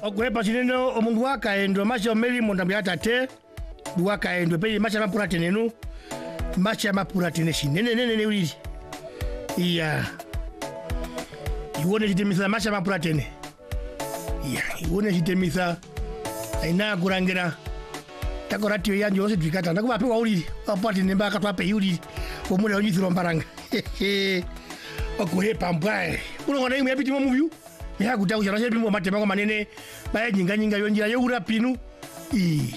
Okwepa sineno omundu wakaendwe masha meli mondambya tate wakaendwe pe masha mapura tenenu masha mapura teneshi nene ulili iya iwone jitemisa masha mapura tene iya iwone jitemisa aina kurangira takoratio yanjo yose twikata ndakuba pe waulili apati nemba katwape yuli omule onyithiro mbaranga okuhepa mbwae unongona imwe yapiti mu ya kutakuja na shepi mu matema ko manene baya nyinga yonjira yo urapinu